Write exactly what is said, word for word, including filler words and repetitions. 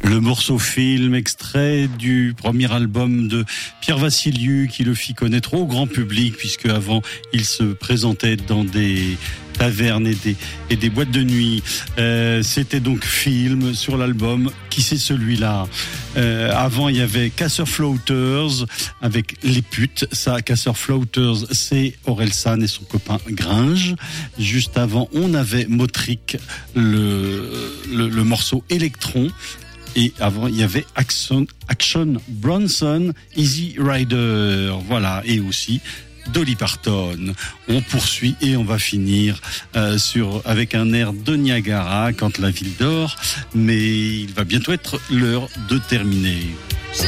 Le morceau film, extrait du premier album de Pierre Vassiliou, qui le fit connaître au grand public, puisque avant il se présentait dans des tavernes et des, et des boîtes de nuit. Euh, c'était donc film sur l'album. Qui c'est celui-là? euh, Avant il y avait Casseur Floaters avec Les Putes. Ça, Casseur Floaters, c'est Orelsan et son copain Gringe. Juste avant, on avait Motric, le, le, le morceau Electron. Et avant, il y avait Action, Action Bronson, Easy Rider. Voilà. Et aussi Dolly Parton. On poursuit et on va finir euh, sur avec un air de Niagara, Quand la ville dort. Mais il va bientôt être l'heure de terminer. J'ai